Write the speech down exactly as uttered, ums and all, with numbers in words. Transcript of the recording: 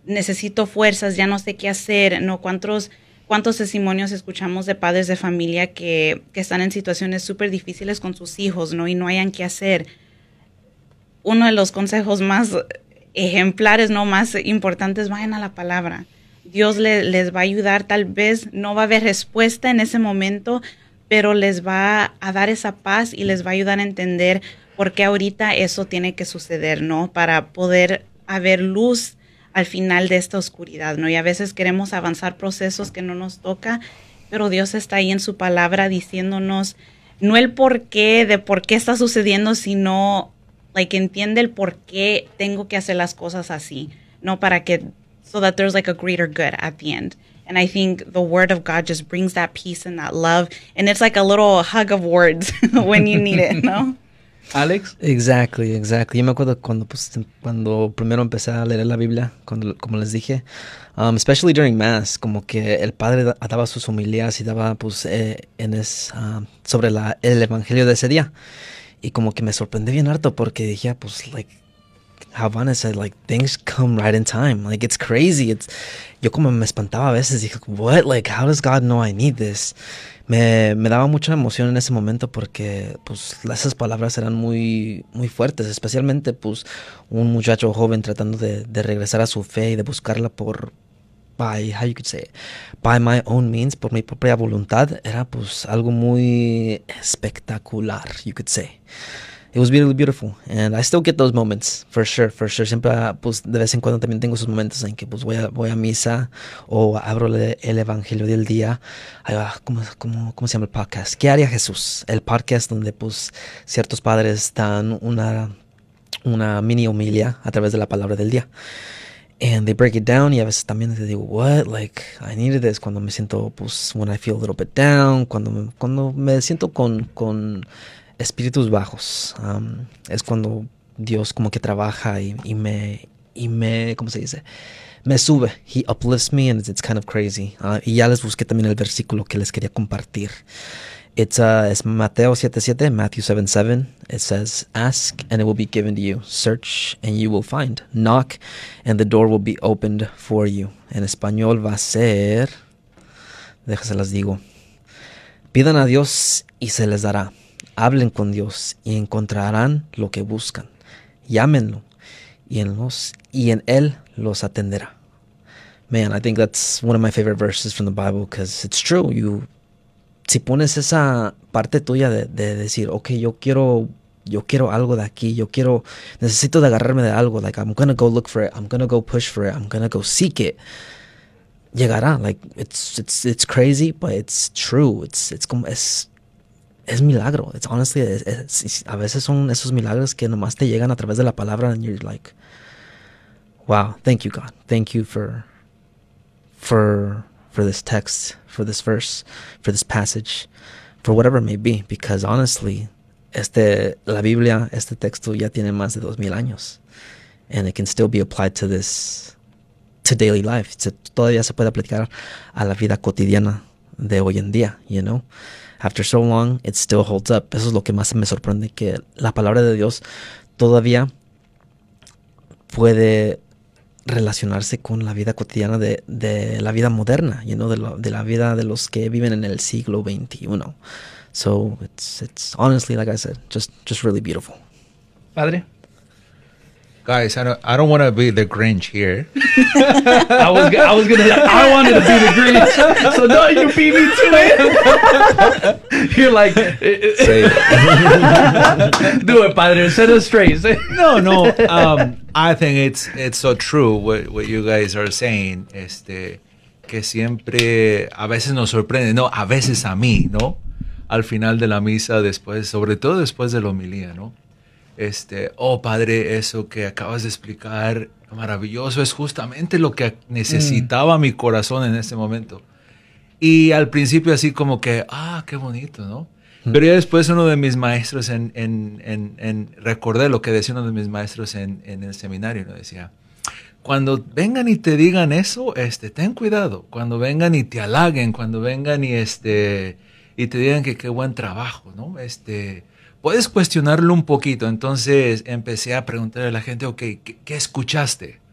necesito fuerzas, ya no sé qué hacer, ¿no? ¿Cuántos, cuántos testimonios escuchamos de padres de familia que, que están en situaciones súper difíciles con sus hijos, ¿no? Y no hayan qué hacer. Uno de los consejos más ejemplares, ¿no? Más importantes, vayan a la palabra. Dios le, les va a ayudar, tal vez no va a haber respuesta en ese momento, pero les va a dar esa paz y les va a ayudar a entender por qué ahorita eso tiene que suceder, ¿no? Para poder haber luz al final de esta oscuridad, ¿no? Y a veces queremos avanzar procesos que no nos toca, pero Dios está ahí en su palabra diciéndonos, no el por qué, de por qué está sucediendo, sino, like, entiende el por qué tengo que hacer las cosas así, ¿no? Para que, so that there's like a greater good at the end. And I think the word of God just brings that peace and that love, and it's like a little hug of words when you need it, ¿no? Alex? Exactly, exactly. Yo me acuerdo cuando, pues, cuando primero empecé a leer la Biblia, cuando, como les dije, um, especially during Mass, como que el padre da, daba sus homilías y daba, pues, eh, en es, uh, sobre la, el evangelio de ese día. Y como que me sorprendí bien harto porque dije, pues, like, how Vanna said, like, things come right in time. Like, it's crazy. It's, yo como me espantaba a veces, dije, what? Like, how does God know I need this? Me, me daba mucha emoción en ese momento porque, pues, esas palabras eran muy, muy fuertes, especialmente, pues, un muchacho joven tratando de, de regresar a su fe y de buscarla por, by, how you could say it, by my own means, por mi propia voluntad, era, pues, algo muy espectacular, you could say. It was really beautiful, and I still get those moments, for sure, for sure. Siempre, pues, de vez en cuando también tengo esos momentos en que, pues, voy a, voy a misa o abro el, el evangelio del día. ¿Cómo, cómo, ¿Cómo se llama el podcast? ¿Qué haría Jesús? El podcast donde, pues, ciertos padres dan una, una mini homilia a través de la palabra del día. And they break it down, y a veces también te digo, what, like, I needed this, cuando me siento, pues, when I feel a little bit down, cuando me, cuando me siento con, con espíritus bajos, um, es cuando Dios como que trabaja y, y me, y me, ¿cómo se dice? Me sube. He uplifts me, and it's, it's kind of crazy. Uh, y ya les busqué también el versículo que les quería compartir. It's, uh, it's Mateo siete siete, Matthew seven seven. It says, ask and it will be given to you. Search and you will find. Knock and the door will be opened for you. En español va a ser, déjense las digo. Pidan a Dios y se les dará. Hablen con Dios y encontrarán lo que buscan. Llámenlo y en, los, y en Él los atenderá. Man, I think that's one of my favorite verses from the Bible because it's true. You, si pones esa parte tuya de, de decir, ok, yo quiero, yo quiero algo de aquí, yo quiero, necesito de agarrarme de algo, like I'm gonna go look for it, I'm gonna go push for it, I'm gonna go seek it. Llegará, like it's it's it's crazy, but it's true. It's it's como es Es milagro. It's honestly, es, es, a veces son esos milagros que nomás te llegan a través de la palabra and you're like, wow, thank you, God. Thank you for, for, for this text, for this verse, for this passage, for whatever it may be. Because honestly, este, la Biblia, este texto ya tiene más de dos mil años. And it can still be applied to this, to daily life. Se, todavía se puede aplicar a la vida cotidiana de hoy en día, you know? After so long, it still holds up. Eso es lo que más me sorprende, que la palabra de Dios todavía puede relacionarse con la vida cotidiana de, de la vida moderna, you know, de, lo, de la vida de los que viven en el siglo veintiuno. So it's it's honestly, like I said, just just really beautiful. Padre? Guys, I don't, I don't want to be the Grinch here. I was I was gonna I wanted to be the Grinch, so no, you beat me to it. You're like, Say it. Do it, Padre. Set us straight. No, no. Um, I think it's it's so true what what you guys are saying. Este, que siempre a veces nos sorprende, no, a veces a mí, ¿no? Al final de la misa, después, sobre todo después de la homilía, ¿no? Este, oh Padre, eso que acabas de explicar, maravilloso, es justamente lo que necesitaba mm. mi corazón en este momento. Y al principio así como que, ah, qué bonito, ¿no? Mm. Pero ya después uno de mis maestros, en, en, en, en recordé lo que decía uno de mis maestros en, en el seminario, ¿no? Decía, cuando vengan y te digan eso, este, ten cuidado. Cuando vengan y te halaguen, cuando vengan y, este, y te digan que qué buen trabajo, ¿no? Este... Puedes cuestionarlo un poquito. Entonces empecé a preguntarle a la gente, ok, ¿qué, qué escuchaste?